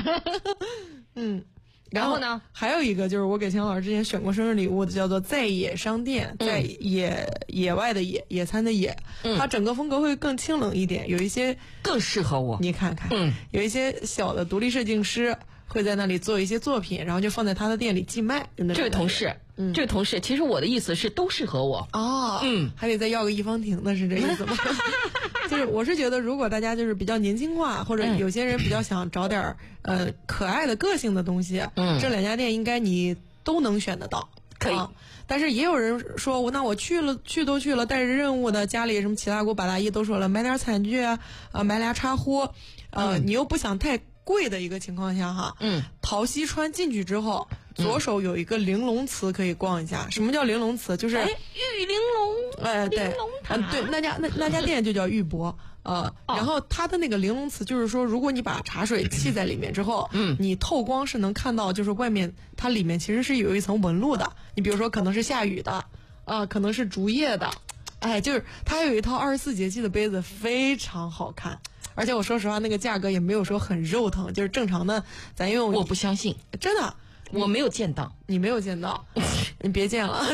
然后呢， 还有一个就是我给钱老师之前选过生日礼物的，叫做在野商店，在野外的野餐的野，它整个风格会更清冷一点，有一些更适合我。 你看看，有一些小的独立设计师会在那里做一些作品，然后就放在他的店里寄卖。 这位同事，其实我的意思是都适合我。 还得再要个一方亭的，是这意思吗？就是我是觉得，如果大家就是比较年轻化，或者有些人比较想找点可爱的个性的东西，这两家店应该你都能选得到。 可以。 但是也有人说，那我去都去了，带着任务的，家里什么七大姑八大姨都说了，买点餐具啊，买俩茶壶，你又不想太贵的一个情况下哈，陶溪川进去之后，左手有一个玲珑祠可以逛一下。什么叫玲珑祠？就是玉玲珑， 对， 玲珑塔， 对，那家店就叫玉博。然后它的那个玲珑祠，就是说，如果你把茶水沏在里面之后，你透光是能看到，就是外面它里面其实是有一层纹路的。你比如说，可能是下雨的，可能是竹叶的，就是它有一套24节气的杯子，非常好看。而且我说实话，那个价格也没有说很肉疼，就是正常的，咱用。 我不相信， 真的， 我没有见到， 你没有见到，你别见了。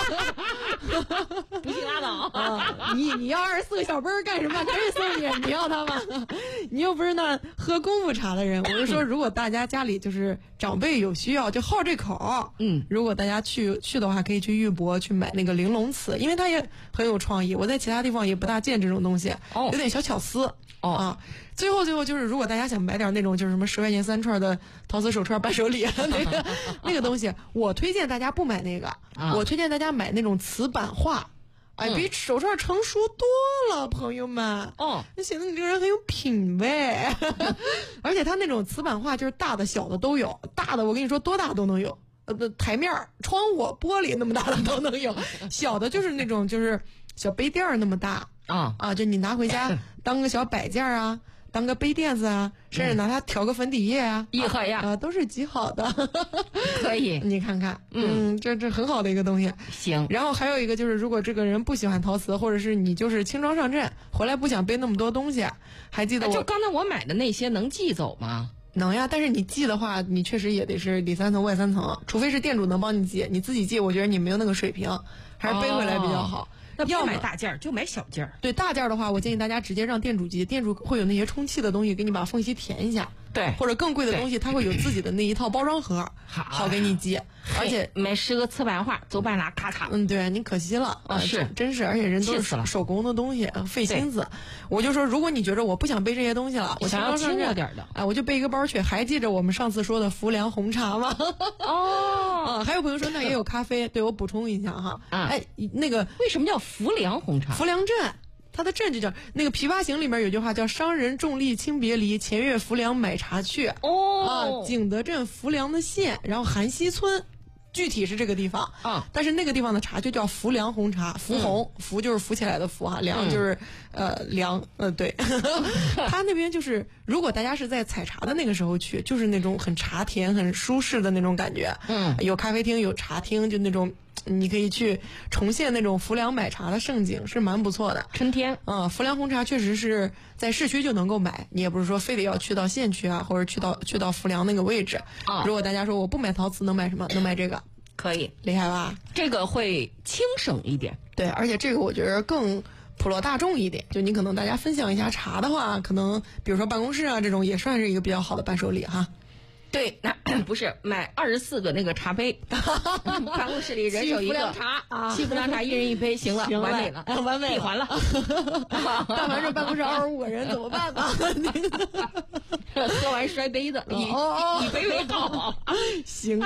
不信拉倒啊！你要24个小杯干什么？赶紧送你，你要它吗？你又不是那喝功夫茶的人。我是说，如果大家家里就是长辈有需要，就好这口。如果大家去的话，可以去玉博去买那个玲珑瓷，因为它也很有创意。我在其他地方也不大见这种东西，有点小巧思。最后就是，如果大家想买点那种就是什么10块钱3串的陶瓷手串伴手礼那个东西，我推荐大家不买那个，我推荐大家买那种瓷版画，比手串成熟多了，朋友们。那显得你这个人很有品味。而且它那种瓷版画就是大的小的都有，大的我跟你说多大都能有，台面窗户玻璃那么大的都能有，小的就是那种就是小杯垫那么大。就你拿回家当个小摆件啊，当个杯垫子啊，甚至拿它调个粉底液啊，都是极好的。 可以， 你看看，这很好的一个东西。 行。 然后还有一个就是，如果这个人不喜欢陶瓷，或者是你就是轻装上阵，回来不想背那么多东西，还记得就刚才我买的那些能寄走吗？ 能呀，但是你寄的话，你确实也得是里3层外3层，除非是店主能帮你寄，你自己寄，我觉得你没有那个水平，还是背回来比较好。 那要买大件就买小件。 对，大件的话，我建议大家直接让店主寄，店主会有那些充气的东西给你把缝隙填一下。 对， 或者更贵的东西，它会有自己的那一套包装盒，好给你寄。而且买10个瓷版画，走半拉咔嚓。 对，你可惜了是， 真是，而且人都是手工的东西，费心思。我就说，如果你觉着我不想背这些东西了，我想要轻了点的， 我就背一个包去。还记着我们上次说的浮梁红茶吗？还有朋友说那也有咖啡，对，我补充一下哈。那个为什么叫浮梁红茶？ 浮梁镇。它的镇就叫那个《琵琶行》里面有句话叫商人重利轻别离，前月浮梁买茶去。景德镇浮梁的县，然后韩溪村，具体是这个地方但是那个地方的茶就叫浮梁红茶，浮红，浮就是浮起来的浮哈，梁就是梁对。它那边就是如果大家是在采茶的那个时候去，就是那种很茶田很舒适的那种感觉。有咖啡厅有茶厅，就那种你可以去重现那种浮梁买茶的盛景，是蛮不错的。 春天浮梁红茶确实是在市区就能够买，你也不是说非得要去到县区啊，或者去到浮梁那个位置。如果大家说我不买陶瓷能买什么？能买这个。 可以， 厉害吧？ 这个会轻省一点。 对，而且这个我觉得更普罗大众一点，就你可能大家分享一下茶的话，可能比如说办公室啊这种也算是一个比较好的伴手礼哈。 对，那不是买24个那个茶杯，办公室里人手一个7浮梁茶，一人一杯，行了，完美了， 完美闭环了。 但凡这办公室25个人怎么办吧？ 喝完摔杯子，以杯为号。 行。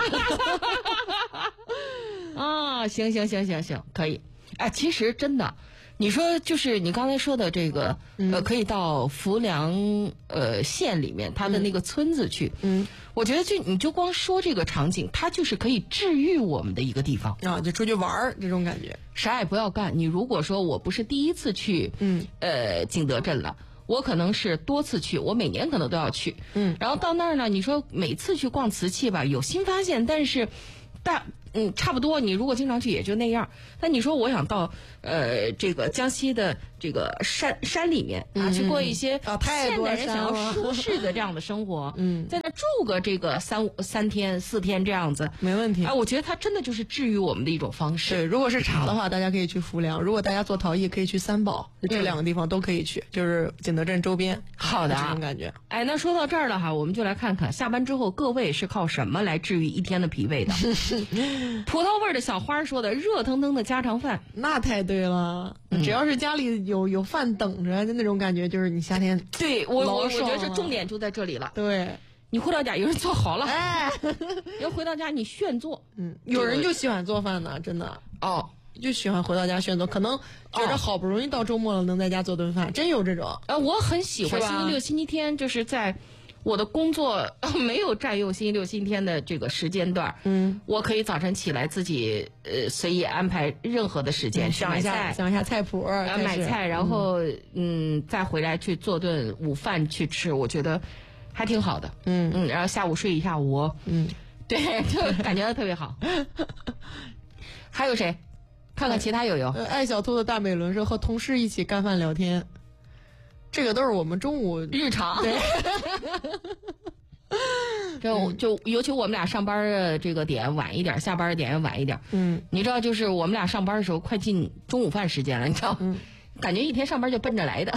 行，可以。其实真的。你说就是你刚才说的这个可以到浮梁县里面它的那个村子去。我觉得你就光说这个场景，它就是可以治愈我们的一个地方就出去玩这种感觉， 啥也不要干。你如果说我不是第一次去景德镇了，我可能是多次去，我每年可能都要去。然后到那儿呢，你说每次去逛瓷器吧，有新发现，但是差不多。你如果经常去也就那样。那你说我想到这个江西的这个山里面去过一些现代人想要舒适的这样的生活，在那住个这个3天4天这样子， 没问题。 我觉得它真的就是治愈我们的一种方式。 对，如果是茶的话，大家可以去浮梁；如果大家做陶艺，可以去三宝，这2个地方都可以去，就是景德镇周边。 好的， 这种感觉。 那说到这儿了哈，我们就来看看下班之后各位是靠什么来治愈一天的疲惫的。葡萄味的小花说的热腾腾的家常饭， 那太对了。只要是家里有饭等着，就那种感觉，就是你夏天对我觉得这重点就在这里了。 对， 你回到家有人做好了，要回到家你炫做。 有人就喜欢做饭呢，真的就喜欢回到家炫做，可能觉得好不容易到周末了，能在家做顿饭，真有这种。 我很喜欢星期六、星期天，就是在我的工作没有占用星期六、星期天的这个时间段，我可以早晨起来自己随意安排任何的时间去买菜， 想一下菜谱， 买菜，然后再回来去做顿午饭去吃，我觉得还挺好的。然后下午睡一下午，对，就感觉特别好。还有谁？看看其他友友。 爱小兔的大美伦说和同事一起干饭聊天。这个都是我们中午日常，对，就尤其我们俩上班的这个点晚一点，下班的点也晚一点。你知道，就是我们俩上班的时候快进中午饭时间了，你知道，感觉一天上班就奔着来的。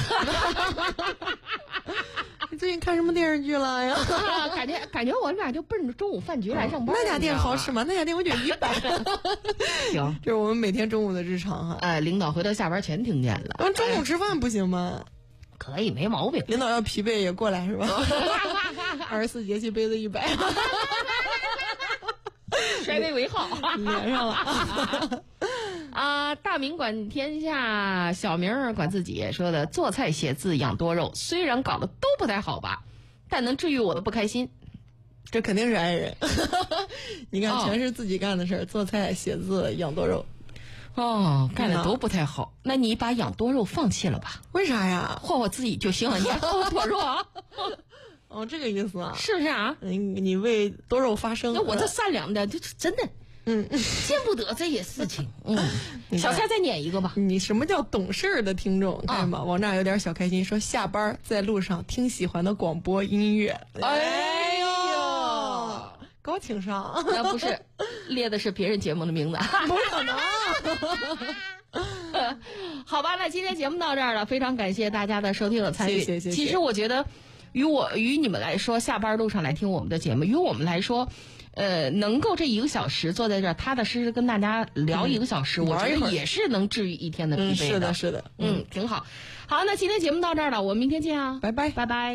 你最近看什么电视剧了呀？ 感觉我们俩就奔着中午饭局来上班。 那家店好吃吗？那家店我觉得100。 行， 这是我们每天中午的日常哈。 领导回头下班全听见了。 中午吃饭不行吗？ 可以，没毛病。 领导要疲惫也过来是吧？24节气杯子100， 衰微为号， 连上了。 大明管天下，小明管自己，说的做菜写字养多肉，虽然搞得都不太好吧，但能治愈我的不开心。 这肯定是爱人。你看，全是自己干的事儿，做菜写字养多肉。 干的都不太好，那你把养多肉放弃了吧？ 为啥呀？ 换我自己就行了，你还换我多肉啊？ 这个意思啊？ 是不是啊？ 你为多肉发声。 那我这善良的，就是真的，见不得这些事情。小夏再撵一个吧。 你什么叫懂事儿的听众？看吧，王炸有点小开心，说下班在路上听喜欢的广播音乐。 哎呦， 高情商。 那不是列的是别人节目的名字， 不可能。 好吧，那今天节目到这儿了，非常感谢大家的收听和参与。 谢谢。 其实我觉得，于你们来说，下班路上来听我们的节目，于我们来说，能够这1个小时坐在这儿，踏踏实实跟大家聊1个小时，我觉得也是能治愈一天的疲惫的。 是的。 挺好。好，那今天节目到这儿了，我们明天见啊， 拜拜。